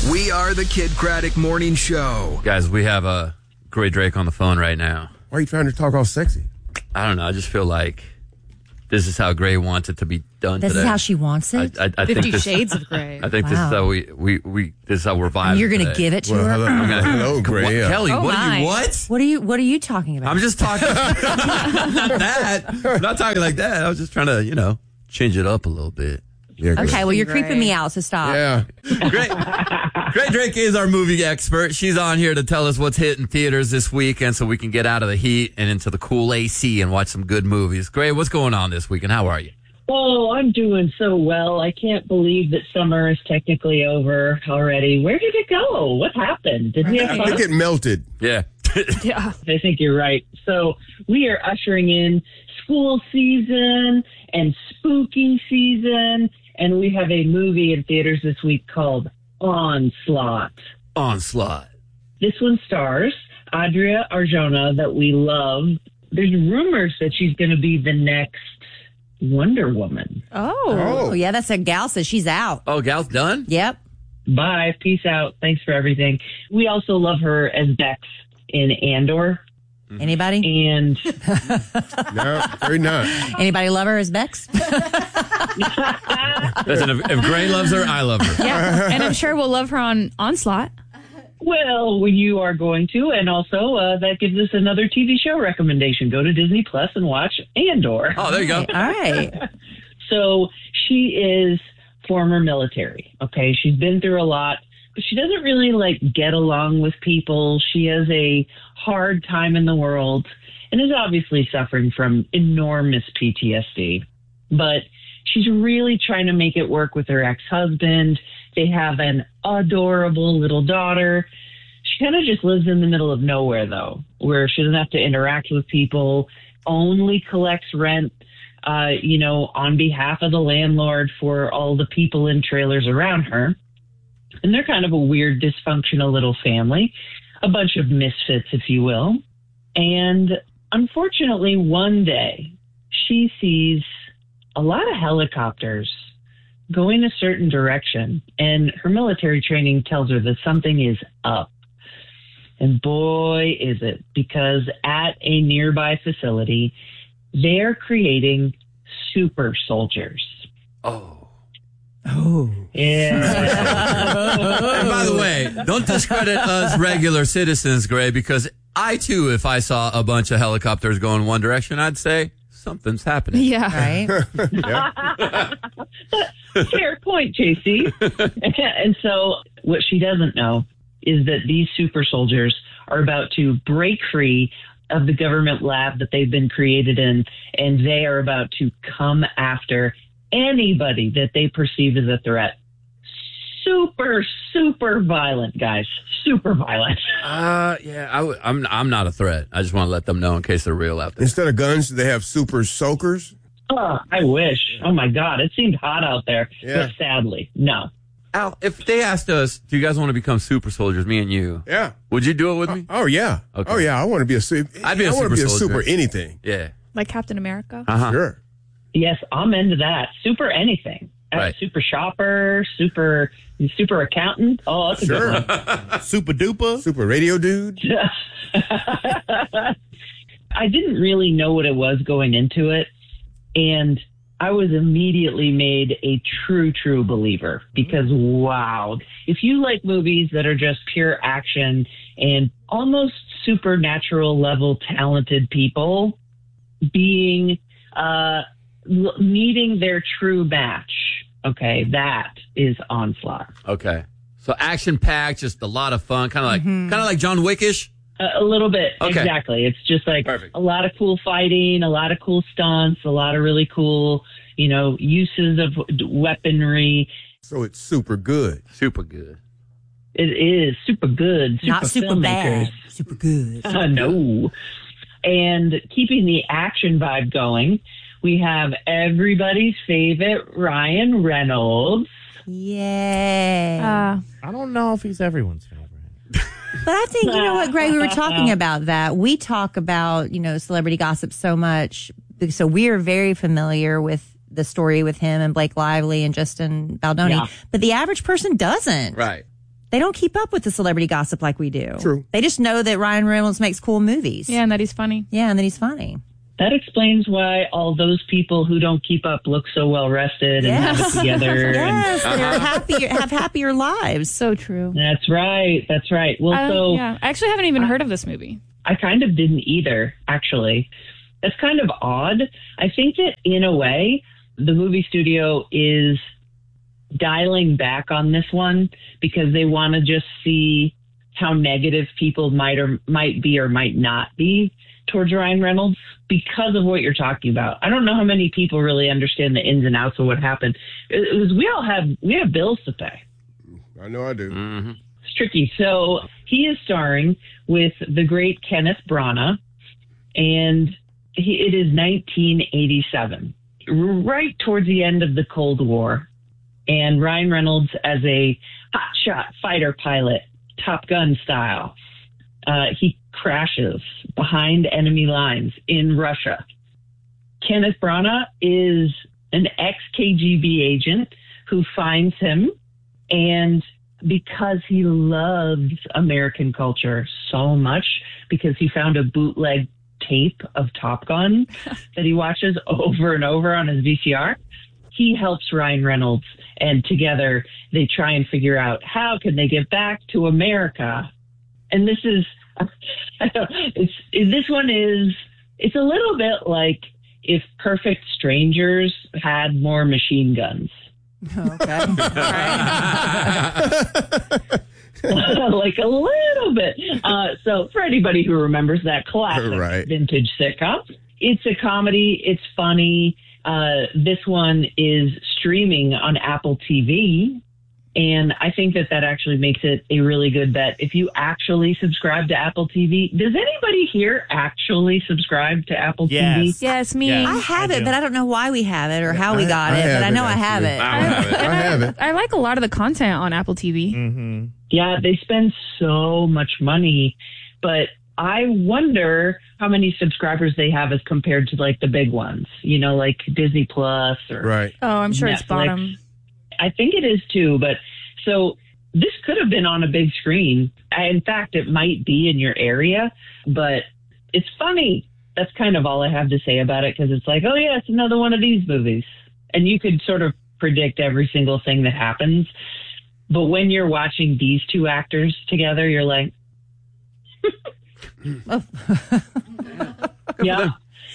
We are the Kid Craddock Morning Show. Guys, we have Gray Drake on the phone right now. Why are you trying to talk all sexy? I don't know. I just feel like this is how Gray wants it to be done today. This is how she wants it? I 50 think this, Shades of Gray. I think this is how this is how we're vibing. You're going to today. give it to her? Hello, Gray. What, Kelly, Oh, my. what? What are you talking about? I'm just talking. Not that. I'm not talking like that. I was just trying to, change it up a little bit. Yeah, Gray. Okay, well, you're Gray. creeping me out, so stop. Yeah. Gray Drake is our movie expert. She's on here to tell us what's hitting theaters this weekend so we can get out of the heat and into the cool AC and watch some good movies. Gray, what's going on this weekend? How are you? Oh, I'm doing so well. I can't believe that summer is technically over already. Where did it go? What happened? Did we have fun? They get melted. Yeah. Yeah. I think you're right. So we are ushering in school season and spooky season, and we have a movie in theaters this week called Onslaught. Onslaught. This one stars Adria Arjona, that we love. There's rumors that she's going to be the next Wonder Woman. Oh, yeah, that's a gal says she's out. Oh, gal's done? Yep. Bye. Peace out. Thanks for everything. We also love her as Bex in Andor. Anybody? And No, very not. Anybody love her as Bex? Listen, if Gray loves her, I love her. Yeah. And I'm sure we'll love her on Onslaught. well, you are going to, and also that gives us another TV show recommendation. Go to Disney Plus and watch Andor. Oh, there you go. All right. So she is former military. Okay, she's been through a lot. But she doesn't really get along with people. She has a hard time in the world and is obviously suffering from enormous PTSD. But she's really trying to make it work with her ex-husband. They have an adorable little daughter. She kind of just lives in the middle of nowhere, though, where she doesn't have to interact with people, only collects rent, on behalf of the landlord for all the people in trailers around her. And they're kind of a weird, dysfunctional little family, a bunch of misfits, if you will. And unfortunately, one day, she sees a lot of helicopters going a certain direction. And her military training tells her that something is up. And boy, is it, because at a nearby facility, they're creating super soldiers. Oh. Yeah. And by the way, don't discredit us regular citizens, Gray, because I, too, if I saw a bunch of helicopters going one direction, I'd say something's happening. Yeah. Right? Fair point, JC. And so what she doesn't know is that these super soldiers are about to break free of the government lab that they've been created in, and they are about to come after anybody that they perceive as a threat. Super, super violent, guys. Super violent. I'm not a threat. I just want to let them know in case they're real out there. Instead of guns, they have super soakers. Oh, I wish. Oh, my God. It seemed hot out there. Yeah. But sadly, no. Al, if they asked us, do you guys want to become super soldiers, me and you? Yeah. Would you do it with me? Oh, yeah. Okay. Oh, yeah. I want to be a super. I'd be a I want super to be a soldier. super anything. Yeah. Like Captain America. Uh-huh. Sure. Yes, I'm into that. Super anything. Right. Super shopper, super accountant. Oh, that's a Sure. good one. Super duper. Super radio dude. I didn't really know what it was going into it, and I was immediately made a true believer because, wow, if you like movies that are just pure action and almost supernatural level talented people being meeting their true match, okay, that is Onslaught. Okay. So action-packed, just a lot of fun, kind of like John Wick-ish. A little bit, Okay. exactly. It's just like Perfect. a lot of cool fighting, a lot of cool stunts, a lot of really cool, uses of weaponry. So it's super good. Super good. It is super good, super Not super filmmakers. bad. Super good. No. And keeping the action vibe going, we have everybody's favorite Ryan Reynolds. Yay. Uh, I don't know if he's everyone's favorite. But I think, you know what, Greg, we were talking about that. We talk about, celebrity gossip so much. So we are very familiar with the story with him and Blake Lively and Justin Baldoni. Yeah. But the average person doesn't. Right. They don't keep up with the celebrity gossip like we do. True. They just know that Ryan Reynolds makes cool movies. Yeah, and that he's funny. Yeah, and that he's funny. That explains why all those people who don't keep up look so well rested and have it together. Yes, they're happier, have happier lives. So true. That's right. That's right. Well, Yeah, I actually haven't even heard of this movie. I kind of didn't either, actually. That's kind of odd. I think that in a way, the movie studio is dialing back on this one because they want to just see how negative people might be or might not be towards Ryan Reynolds because of what you're talking about. I don't know how many people really understand the ins and outs of what happened. It was we have bills to pay. I know I do. Mm-hmm. It's tricky. So he is starring with the great Kenneth Branagh, and it is 1987, right towards the end of the Cold War. And Ryan Reynolds as a hotshot fighter pilot, Top Gun style, he crashes behind enemy lines in Russia. Kenneth Branagh is an ex-KGB agent who finds him, and because he loves American culture so much, because he found a bootleg tape of Top Gun that he watches over and over on his VCR, he helps Ryan Reynolds, and together they try and figure out how can they get back to America. And this is, it's a little bit like if Perfect Strangers had more machine guns. Okay. Like a little bit. So for anybody who remembers that classic Right. vintage sitcom, it's a comedy. It's funny. This one is streaming on Apple TV. And I think that actually makes it a really good bet. If you actually subscribe to Apple TV, does anybody here actually subscribe to Apple TV? Yes, me. Yeah. I have I it, do. but I don't know why we have it or how we got it. But I know I have it. I don't have it. I have it. I like a lot of the content on Apple TV. Mm-hmm. Yeah, they spend so much money, but I wonder how many subscribers they have as compared to like the big ones, you know, like Disney Plus or Right. Oh, I'm sure it's Netflix. bottom. I think it is too, but so this could have been on a big screen. In fact, it might be in your area, but it's funny. That's kind of all I have to say about it because it's like, oh yeah, it's another one of these movies. And you could sort of predict every single thing that happens. But when you're watching these two actors together, you're like, yeah.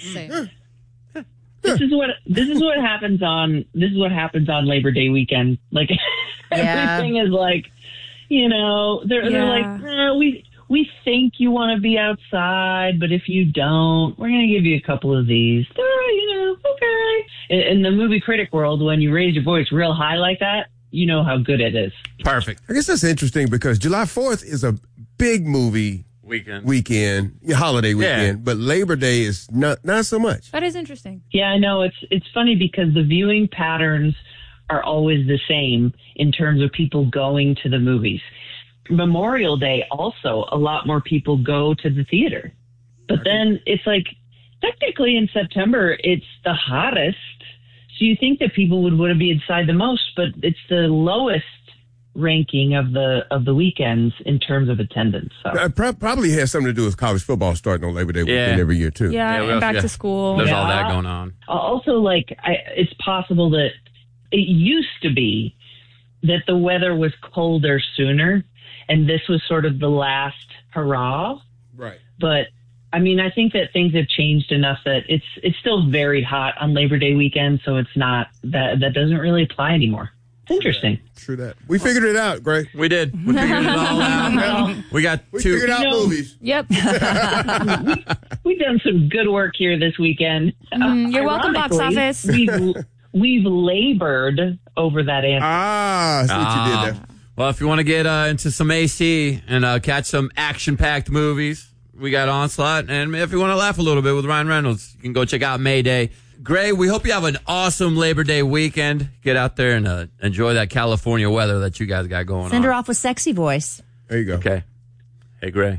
This is what happens on Labor Day weekend. Like Yeah. everything is like, you know, they're like, we think you want to be outside, but if you don't, we're going to give you a couple of these. You know, okay. In the movie critic world, when you raise your voice real high like that, you know how good it is. Perfect. I guess that's interesting because July 4th is a big movie weekend, holiday weekend, but Labor Day is not so much. That is interesting. Yeah, I know. It's funny because the viewing patterns are always the same in terms of people going to the movies. Memorial Day also, a lot more people go to the theater. But then it's like, technically in September, it's the hottest. So you think that people would want to be inside the most, but it's the lowest ranking of the weekends in terms of attendance. So. It probably has something to do with college football starting on Labor Day weekend every year, too. Yeah, we and also back got- to school. There's all Yeah. that going on. Also, like, it's possible that it used to be that the weather was colder sooner, and this was sort of the last hurrah. Right. But I mean, I think that things have changed enough that it's still very hot on Labor Day weekend, so it's not that doesn't really apply anymore. It's interesting. True that. We figured it out, Greg. We did. We figured it all out. We got We two. figured out No. movies. Yep. We've done some good work here this weekend. You're welcome, box Ironically, office. We've labored over that answer. I see what you did there. Well, if you want to get into some AC and catch some action-packed movies, we got Onslaught. And if you want to laugh a little bit with Ryan Reynolds, you can go check out Mayday. Gray, we hope you have an awesome Labor Day weekend. Get out there and enjoy that California weather that you guys got going Send on. her off with sexy voice. There you go. Okay. Hey, Gray.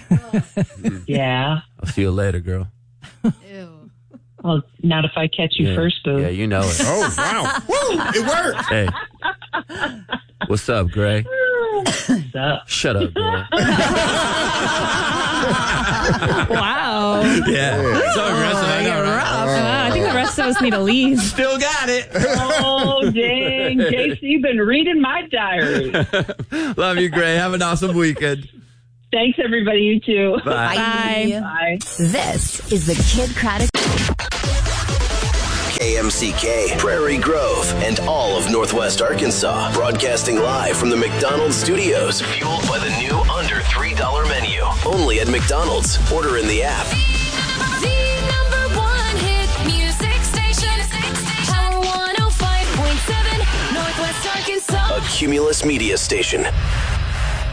Yeah. I'll see you later, girl. Well, not if I catch you first, boo. Yeah, you know it. Oh, wow. Woo, it worked. Hey. What's up, Gray? Sup? Shut up, girl. Wow. Yeah. So aggressive. I know, right? I think the rest of us need to leave. Still got it. Oh, dang. JC, you've been reading my diary. Love you, Gray. Have an awesome weekend. Thanks, everybody. You too. Bye. Bye. Bye. This is the Kid Craddock. KMCK, Prairie Grove, and all of Northwest Arkansas. Broadcasting live from the McDonald's studios. Fueled by the new under $3 menu. Only at McDonald's. Order in the app. The number one hit music station. Power 105.7, Northwest Arkansas. A Cumulus Media Station.